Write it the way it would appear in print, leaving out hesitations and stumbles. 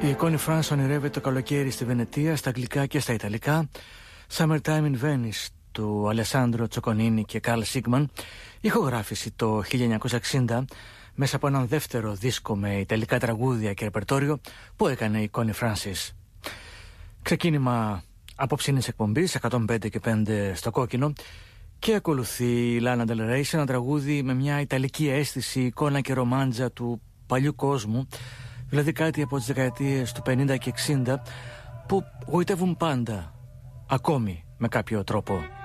Η Connie France ονειρεύεται το καλοκαίρι στη Βενετία, στα αγγλικά και στα ιταλικά. Summertime in Venice του Αλεσάνδρο Τσοκονίνη και Καρλ Σίγμαν, ηχογράφηση το 1960 μέσα από έναν δεύτερο δίσκο με ιταλικά τραγούδια και ρεπερτόριο που έκανε η Connie Francis. Ξεκίνημα απόψινης εκπομπής 105 και 5 στο κόκκινο και ακολουθεί η Lana Del Rey σε ένα τραγούδι με μια ιταλική αίσθηση, εικόνα και ρομάντζα του παλιού κόσμου, δηλαδή κάτι από τις δεκαετίες του 50 και 60 που γοητεύουν πάντα, ακόμη με κάποιο τρόπο.